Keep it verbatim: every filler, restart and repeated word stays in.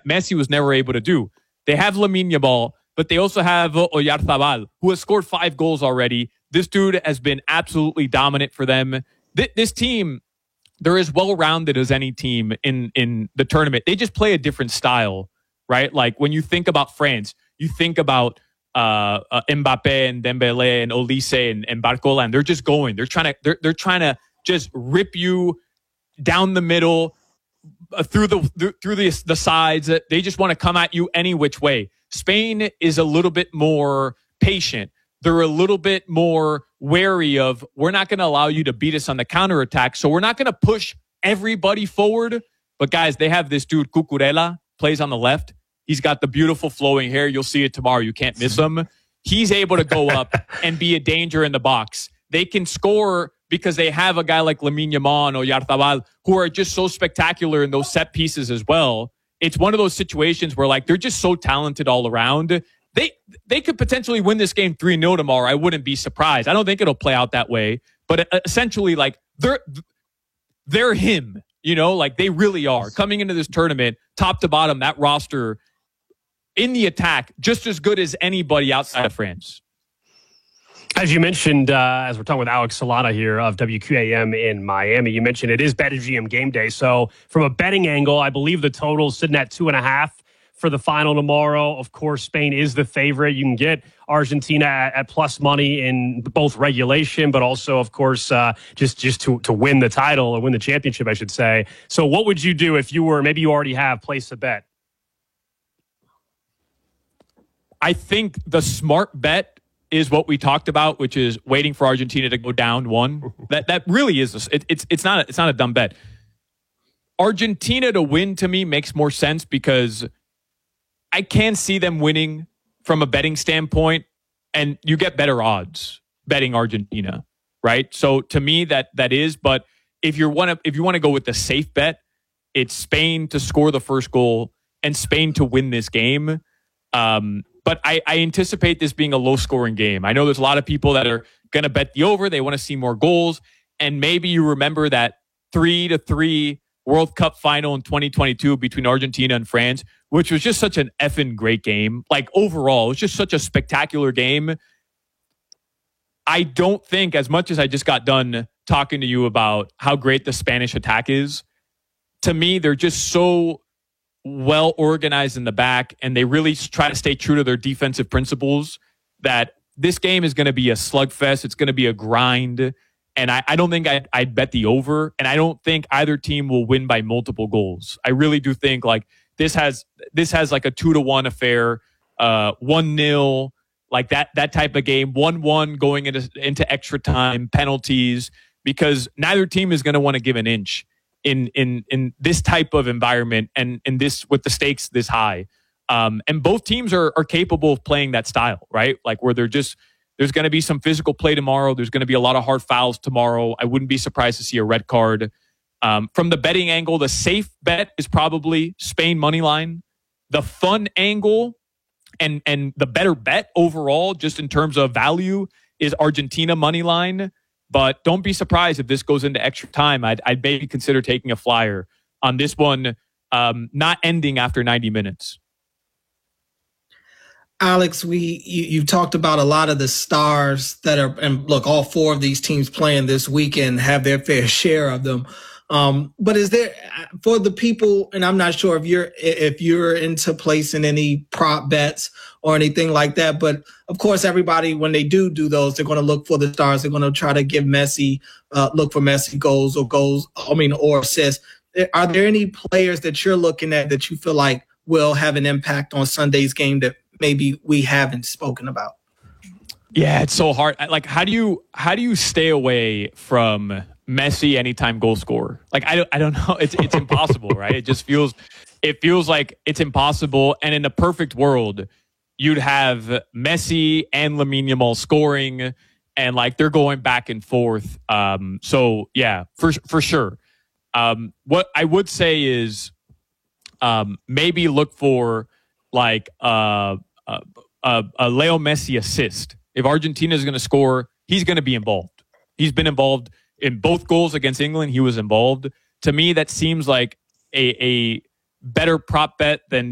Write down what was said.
that Messi was never able to do. They have Lamine Yamal, but they also have Oyarzabal, who has scored five goals already. This dude has been absolutely dominant for them. Th- this team, they're as well-rounded as any team in, in the tournament. They just play a different style, right? Like when you think about France, you think about uh, uh, Mbappe and Dembele and Olise and, and Barcola, and they're just going. They're trying to. They're they're trying to just rip you down the middle, uh, through the th- through the the sides. They just want to come at you any which way. Spain is a little bit more patient. They're a little bit more wary of, we're not going to allow you to beat us on the counterattack, so we're not going to push everybody forward. But guys, they have this dude, Cucurella, plays on the left. He's got the beautiful flowing hair. You'll see it tomorrow. You can't miss him. He's able to go up and be a danger in the box. They can score because they have a guy like Lamine Yamal or Oyarzabal who are just so spectacular in those set pieces as well. It's one of those situations where like they're just so talented all around. They they could potentially win this game three nil tomorrow. I wouldn't be surprised. I don't think it'll play out that way. But essentially, like, they're they're him. You know, like they really are. Coming into this tournament, top to bottom, that roster in the attack, just as good as anybody outside of France. As you mentioned, uh, as we're talking with Alex Solana here of W Q A M in Miami, you mentioned it is BetMGM game day. So from a betting angle, I believe the total is sitting at two and a half for the final tomorrow. Of course, Spain is the favorite. You can get Argentina at, at plus money in both regulation, but also, of course, uh, just, just to, to win the title or win the championship, I should say. So what would you do if you were, maybe you already have placed a bet? I think the smart bet is what we talked about, which is waiting for Argentina to go down one. That that really is a, it, it's it's not a, it's not a dumb bet. Argentina to win to me makes more sense because I can see them winning from a betting standpoint, and you get better odds betting Argentina, right? So to me that that is, but if you want to if you want to go with the safe bet, it's Spain to score the first goal and Spain to win this game. Um, But I, I anticipate this being a low-scoring game. I know there's a lot of people that are going to bet the over. They want to see more goals. And maybe you remember that three to three World Cup final in twenty twenty-two between Argentina and France, which was just such an effing great game. Like, overall, it was just such a spectacular game. I don't think, as much as I just got done talking to you about how great the Spanish attack is, to me, they're just so well organized in the back, and they really try to stay true to their defensive principles, that this game is going to be a slugfest. It's going to be a grind. And I, I don't think I'd, I'd bet the over. And I don't think either team will win by multiple goals. I really do think like this has this has like a two to one affair, uh, one nil, like that that type of game, one one going into into extra time, penalties, because neither team is going to want to give an inch in in in this type of environment and in this with the stakes this high. Um, and both teams are are capable of playing that style, right? Like where they're just, there's going to be some physical play tomorrow. There's going to be a lot of hard fouls tomorrow. I wouldn't be surprised to see a red card. Um, from the betting angle, the safe bet is probably Spain money line. The fun angle and and the better bet overall, just in terms of value, is Argentina money line. But don't be surprised if this goes into extra time. I'd, I'd maybe consider taking a flyer on this one, um, not ending after ninety minutes. Alex, we you, you've talked about a lot of the stars that are, and look, all four of these teams playing this weekend have their fair share of them. Um, but is there, for the people, and I'm not sure if you're if you're into placing any prop bets or anything like that, but of course, everybody, when they do do those, they're going to look for the stars. They're going to try to give Messi, uh, look for Messi goals or goals, I mean, or assists. Are there any players that you're looking at that you feel like will have an impact on Sunday's game that maybe we haven't spoken about? Yeah, it's so hard. Like, how do you how do you stay away from Messi anytime goal scorer? Like, I don't I don't know. It's it's impossible, right? It just feels it feels like it's impossible. And in a perfect world, you'd have Messi and Lamine Yamal scoring, and like they're going back and forth. Um, so yeah, for for sure. Um, what I would say is, um, maybe look for like uh, a, a, a Leo Messi assist. If Argentina is going to score, he's going to be involved. He's been involved in both goals against England. He was involved. To me, that seems like a, a better prop bet than